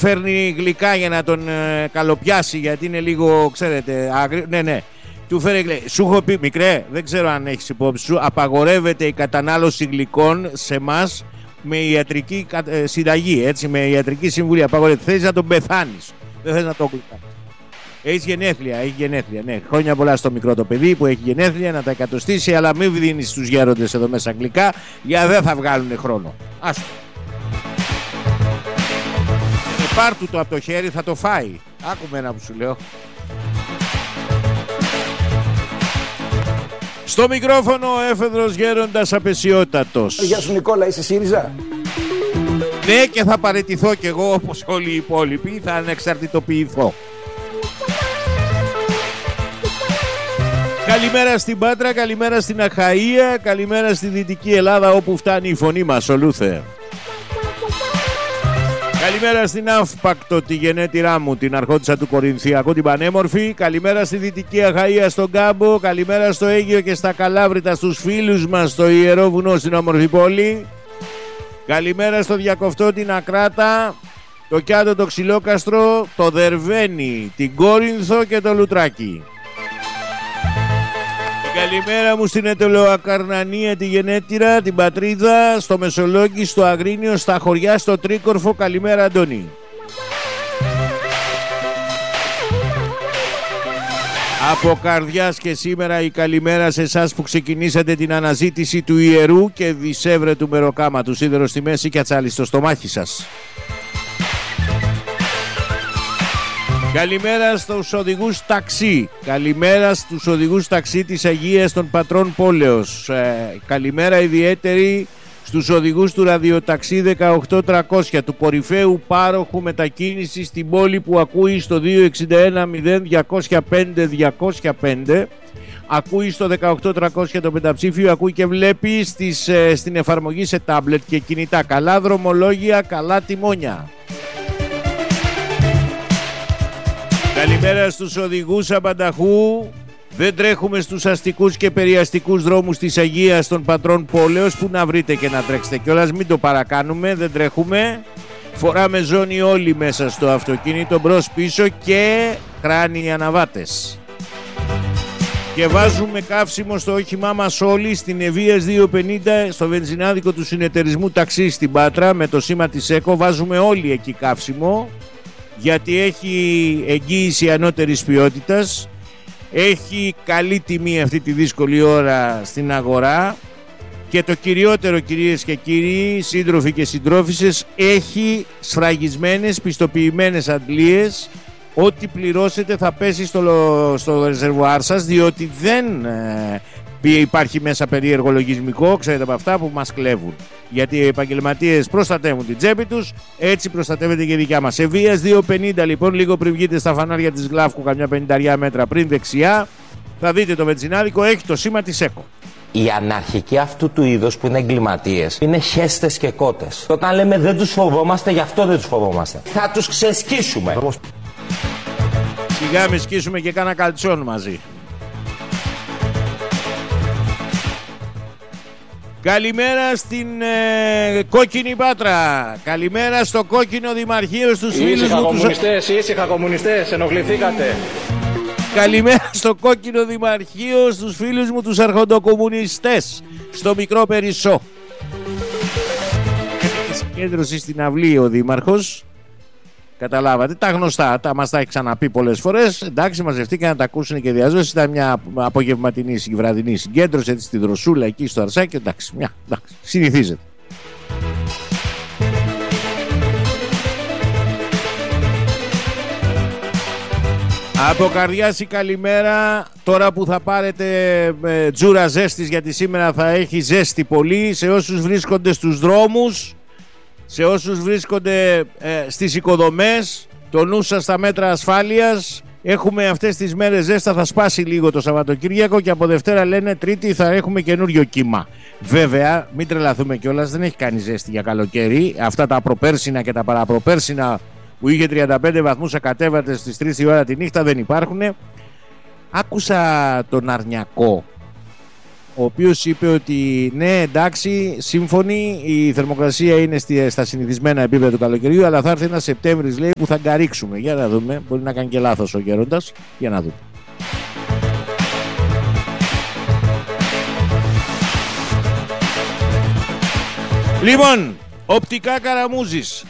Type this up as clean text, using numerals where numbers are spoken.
φέρνει γλυκά για να τον καλοπιάσει, γιατί είναι λίγο, ξέρετε, ναι. Του φέρει γλυκά. Σου έχω πει, μικρέ, δεν ξέρω αν έχεις υπόψη σου, απαγορεύεται η κατανάλωση γλυκών σε εμάς με ιατρική συνταγή, έτσι, με ιατρική συμβουλή. Απαγορεύεται. Θέλεις να τον πεθάνεις. Δεν θες να το γλυκά. Έχει γενέθλια, ναι. Χρόνια πολλά στο μικρό το παιδί που έχει γενέθλια, να τα εκατοστήσει, αλλά μην δίνεις στους γέροντες εδώ μέσα γλυκά, για δεν θα βγάλουν χρόνο. Άστο. Πάρ' του το από το χέρι, θα το φάει. Άκουμε ένα που σου λέω. Στο μικρόφωνο ο έφεδρος γέροντας απεσιότατος. Γεια σου Νικόλα, είσαι ΣΥΡΙΖΑ? Ναι, και θα παραιτηθώ κι εγώ όπως όλοι οι υπόλοιποι, θα ανεξαρτητοποιηθώ. Καλημέρα στην Πάτρα, καλημέρα στην Αχαΐα, καλημέρα στη Δυτική Ελλάδα όπου φτάνει η φωνή μας, ο Λούθερ. Καλημέρα στην Αύπακτο, τη γενέτειρά μου, την αρχόντισσα του Κορινθιακού, την πανέμορφη. Καλημέρα στη Δυτική Αχαΐα, στον Κάμπο. Καλημέρα στο Αίγυο και στα Καλάβρητα, στους φίλους μας στο Ιερό Βουνό, στην όμορφη πόλη. Καλημέρα στο Διακοφτό, την Ακράτα, το Κιάτο, το Ξυλόκαστρο, το Δερβένι, την Κόρινθο και το Λουτράκι. Καλημέρα μου στην Ετωλοακαρνανία, τη γενέτειρα, την πατρίδα, στο Μεσολόγγι, στο Αγρίνιο, στα χωριά, στο Τρίκορφο. Καλημέρα Αντώνη. Από καρδιάς και σήμερα η καλημέρα σε εσάς που ξεκινήσατε την αναζήτηση του ιερού και δισεύρετου μεροκάματου, σίδερο στη μέση και ατσάλι στο στομάχι σας. Καλημέρα στους οδηγούς ταξί. Καλημέρα στους οδηγούς ταξί της Αγίας των Πατρών Πόλεως. Καλημέρα ιδιαίτερη στους οδηγούς του ραδιοταξί 18300, του κορυφαίου πάροχου μετακίνησης στην πόλη, που ακούει στο 261-0205-205. Ακούει στο 18300 το πενταψήφιο, ακούει και βλέπει στην εφαρμογή σε τάμπλετ και κινητά. Καλά δρομολόγια, καλά τιμόνια. Καλημέρα στους οδηγούς απανταχού. Δεν τρέχουμε στους αστικούς και περιαστικούς δρόμους της Αγίας των Πατρών Πόλεως, που να βρείτε και να τρέξετε κιόλας, μην το παρακάνουμε, δεν τρέχουμε. Φοράμε ζώνη όλοι μέσα στο αυτοκίνητο, μπρος πίσω, και κράνοι αναβάτες. Και βάζουμε καύσιμο στο όχημά μας όλοι, στην Ευβοίας 250, στο βενζινάδικο του συνεταιρισμού ταξί στην Πάτρα, με το σήμα της ΕΚΟ. Βάζουμε όλοι εκεί καύσιμο, γιατί έχει εγγύηση ανώτερης ποιότητας, έχει καλή τιμή αυτή τη δύσκολη ώρα στην αγορά, και το κυριότερο, κυρίες και κύριοι, σύντροφοι και συντρόφισσες, έχει σφραγισμένες, πιστοποιημένες αντλίες. Ό,τι πληρώσετε θα πέσει στο ρεζερβουάρ σας, διότι δεν υπάρχει μέσα περίεργο λογισμικό, ξέρετε, από αυτά που μας κλέβουν. Γιατί οι επαγγελματίες προστατεύουν την τσέπη τους, έτσι προστατεύεται και η δικιά μας. Ευβοίας 250, λοιπόν, λίγο πριν βγείτε στα φανάρια της Γλάφκου, καμιά 50 μέτρα πριν δεξιά, θα δείτε το βενζινάδικο, έχει το σήμα της ΕΚΟ. Οι αναρχικοί αυτού του είδους που είναι εγκληματίες είναι χέστες και κότες. Όταν λέμε δεν τους φοβόμαστε, γι' αυτό δεν τους φοβόμαστε. Θα τους ξεσκίσουμε. Σιγά με σκίσουμε και κάνα καλτσόν μαζί. Καλημέρα στην κόκκινη Πάτρα. Καλημέρα στο κόκκινο Δημαρχείο, στους φίλους μου Ήσυχα κομμουνιστές, ενοχληθήκατε. Καλημέρα στο κόκκινο Δημαρχείο, στους φίλους μου τους αρχοντοκομμουνιστές, στο μικρό Περισσό. Έχει συγκέντρωση στην αυλή ο Δήμαρχος. Καταλάβατε, τα γνωστά, μας τα έχει ξαναπεί πολλές φορές. Εντάξει, μαζευτήκαν να τα ακούσουν και διαζώσεις. Ήταν μια απογευματινή βραδινή συγκέντρωση, έτσι, στη Δροσούλα, εκεί στο Αρσάκι. Εντάξει, συνηθίζεται. Από καρδιάς η καλημέρα. Τώρα που θα πάρετε τζούρα ζέστης, γιατί σήμερα θα έχει ζέστη πολύ, σε όσους βρίσκονται στους δρόμους, σε όσους βρίσκονται στις οικοδομές, το νου σας στα μέτρα ασφάλειας. Έχουμε αυτές τις μέρες ζέστα, θα σπάσει λίγο το Σαββατοκύριακο, και από Δευτέρα λένε Τρίτη θα έχουμε καινούριο κύμα. Βέβαια, μην τρελαθούμε κιόλας, δεν έχει κάνει ζέστη για καλοκαίρι. Αυτά τα προπέρσινα και τα παραπροπέρσινα που είχε 35 βαθμούς ακατέβατες στις 3 η ώρα τη νύχτα δεν υπάρχουν. Άκουσα τον Αρνιακό ο οποίος είπε ότι ναι, εντάξει, σύμφωνοι, η θερμοκρασία είναι στα συνηθισμένα επίπεδα του καλοκαιριού, αλλά θα έρθει ένα Σεπτέμβρης, λέει, που θα γκαρίξουμε. Για να δούμε, μπορεί να κάνει και λάθος ο γέροντας, για να δούμε. Λοιπόν, οπτικά Καραμούζης.